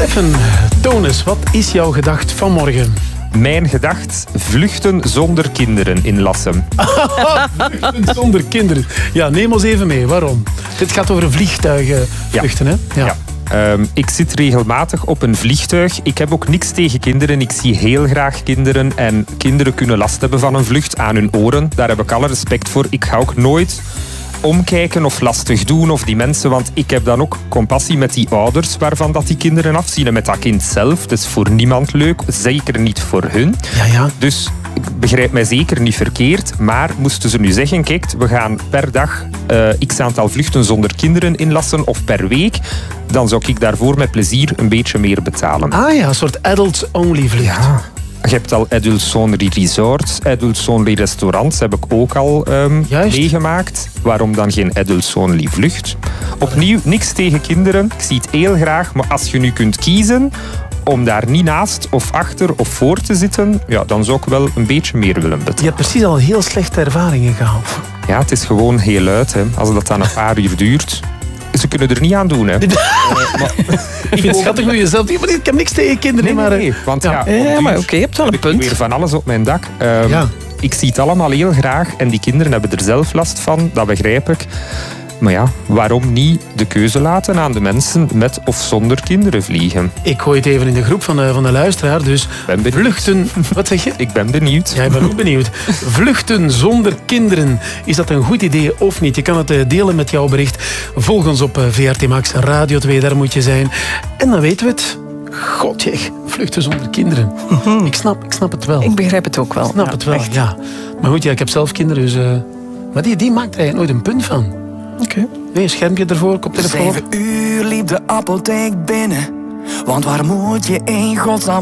Steffen, toon eens, wat is jouw gedacht vanmorgen? Mijn gedacht, vluchten zonder kinderen in Lassem. Vluchten zonder kinderen. Ja, neem ons even mee. Waarom? Dit gaat over vliegtuigenvluchten, hè? Ja. Ik zit regelmatig op een vliegtuig. Ik heb ook niks tegen kinderen. Ik zie heel graag kinderen. En kinderen kunnen last hebben van een vlucht aan hun oren. Daar heb ik alle respect voor. Ik ga ook nooit omkijken of lastig doen of die mensen, want ik heb dan ook compassie met die ouders waarvan dat die kinderen afzien en met dat kind zelf. Het is voor niemand leuk, zeker niet voor hun. Ja. Dus ik begrijp mij zeker niet verkeerd, maar moesten ze nu zeggen, kijk, we gaan per dag x aantal vluchten zonder kinderen inlassen of per week, dan zou ik daarvoor met plezier een beetje meer betalen. Ah ja, een soort adults-only vlucht. Ja. Je hebt al adults-only resorts, adults-only restaurants, heb ik ook al meegemaakt. Waarom dan geen adults-only vlucht? Opnieuw, niks tegen kinderen. Ik zie het heel graag, maar als je nu kunt kiezen om daar niet naast of achter of voor te zitten, ja, dan zou ik wel een beetje meer willen betalen. Je hebt precies al heel slechte ervaringen gehad. Ja, het is gewoon heel luid. Hè. Als dat dan een paar uur duurt. Ze kunnen er niet aan doen, hè. Ik vind het schattig hoe je zelf... Ik heb niks tegen kinderen. Nee, want maar oké, je hebt wel een punt. Weer van alles op mijn dak. Ik zie het allemaal heel graag en die kinderen hebben er zelf last van, dat begrijp ik. Maar ja, waarom niet de keuze laten aan de mensen met of zonder kinderen vliegen? Ik gooi het even in de groep van de luisteraar, dus vluchten... Wat zeg je? Ik ben benieuwd. Ja, ik ben ook benieuwd. Vluchten zonder kinderen, is dat een goed idee of niet? Je kan het delen met jouw bericht. Volg ons op VRT Max, Radio 2, daar moet je zijn. En dan weten we het. Godje, vluchten zonder kinderen. Ik snap het wel. Ik begrijp het ook wel. Ik snap het wel, echt. ja. Maar goed, ik heb zelf kinderen, dus... Maar die maakt er eigenlijk nooit een punt van. Oké. Nee, schermpje ervoor, koptelefoon. 7 uur liep de apotheek binnen. Want waar moet je in godsnaam